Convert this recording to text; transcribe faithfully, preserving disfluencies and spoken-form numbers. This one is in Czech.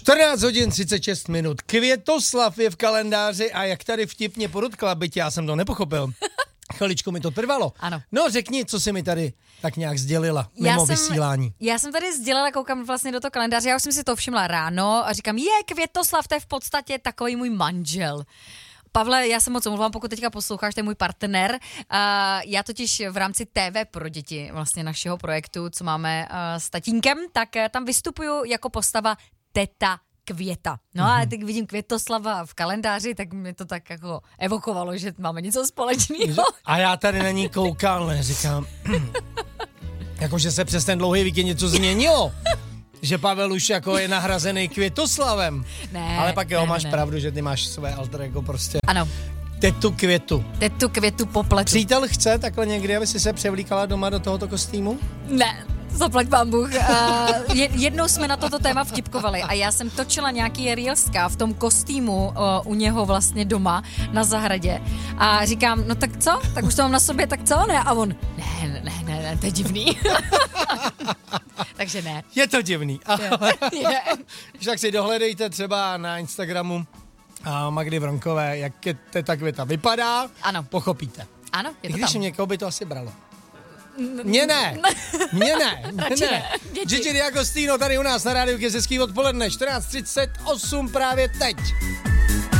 čtrnáct hodin třicet šest minut. Květoslav je v kalendáři a jak tady vtipně podotkla, byť já jsem to nepochopil. Chviličku mi to trvalo. Ano. No řekni, co jsi mi tady tak nějak sdělila mimo já jsem, vysílání. Já jsem tady sdělila, koukám vlastně do toho kalendáře, já už jsem si to všimla ráno a říkám, je, Květoslav, to je v podstatě takový můj manžel. Pavle, já se moc omlouvám, pokud teďka posloucháš, to je můj partner. Uh, já totiž v rámci T V pro děti, vlastně našeho projektu, co máme uh, s tatínkem, tak uh, tam vystupuju jako postava Teta Květa. No mm-hmm. a teď vidím Květoslava v kalendáři, tak mi to tak jako evokovalo, že máme něco společného. A já tady na ní koukal, ne, říkám, jakože se přes ten dlouhý víkend něco změnilo. Že Pavel už jako je nahrazený Květoslavem. Ne, ale pak jo, ne, máš ne. pravdu, že ty máš své alter ego prostě. Ano. Tetu Květu. Tetu Květu popletu. Přítel chce takhle někdy, aby si se převlíkala doma do tohoto kostýmu? Ne. Zaplať pán Bůh. Uh, jednou jsme na toto téma vtipkovali a já jsem točila nějaký reelska v tom kostýmu uh, u něho vlastně doma na zahradě a říkám, no tak co? Tak už to mám na sobě, tak co? Ne? A on, ne, ne, ne, ne to je divný. Takže ne. Je to divný. Je. Je. Tak si dohledejte třeba na Instagramu uh, Magdy Vronkové, jak je Teta Květa vypadá. Ano. Pochopíte. Ano, je I to když tam. někoho by to asi bralo. Mně ne, mně ne, mně ne. Gigi D'Agostino tady u nás na rádiu, je hezký odpoledne, čtrnáct třicet osm právě teď.